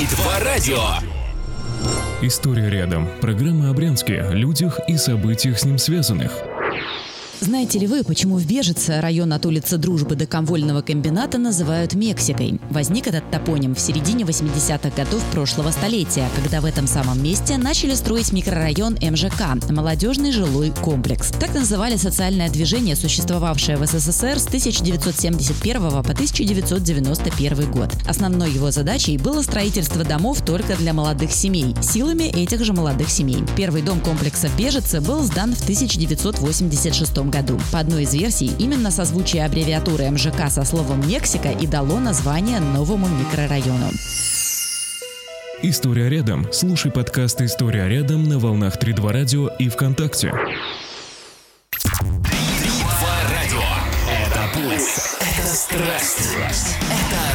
3-2 радио. История рядом. Программа о Брянске, людях и событиях с ним связанных. Знаете ли вы, почему в Бежице район от улицы Дружбы до Комвольного комбината называют Мексикой? Возник этот топоним в середине 80-х годов прошлого столетия, когда в этом самом месте начали строить микрорайон МЖК – молодежный жилой комплекс. Так называли социальное движение, существовавшее в СССР с 1971 по 1991 год. Основной его задачей было строительство домов только для молодых семей, силами этих же молодых семей. Первый дом комплекса в Бежице был сдан в 1986 году. По одной из версий, именно созвучие аббревиатуры МЖК со словом «Мексика» и дало название новому микрорайону. История рядом. Слушай подкаст «История рядом» на волнах 3-2 радио и ВКонтакте. 3-2 радио. Это пульс. Это страсть. Это